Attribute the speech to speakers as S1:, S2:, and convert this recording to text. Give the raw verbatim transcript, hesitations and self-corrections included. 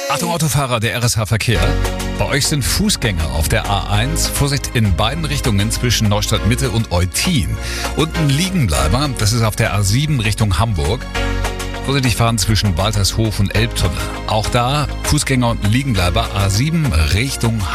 S1: Achtung Autofahrer, der R S H-Verkehr. Bei euch sind Fußgänger auf der A eins. Vorsicht in beiden Richtungen zwischen Neustadt Mitte und Eutin. Und ein Liegenbleiber, das ist auf der A sieben Richtung Hamburg. Vorsichtig fahren zwischen Waltershof und Elbtunnel. Auch da Fußgänger und Liegenbleiber A sieben Richtung